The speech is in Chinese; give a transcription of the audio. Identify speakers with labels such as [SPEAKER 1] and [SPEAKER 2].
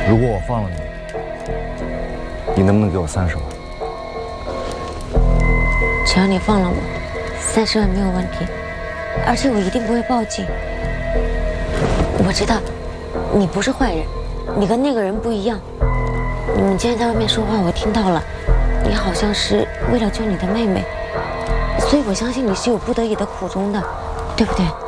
[SPEAKER 1] 如果我放了你，你能不能给我30万？
[SPEAKER 2] 只要你放了我，30万没有问题，而且我一定不会报警。我知道你不是坏人，你跟那个人不一样。你今天在外面说话，我听到了，你好像是为了救你的妹妹，所以我相信你是有不得已的苦衷的，对不对？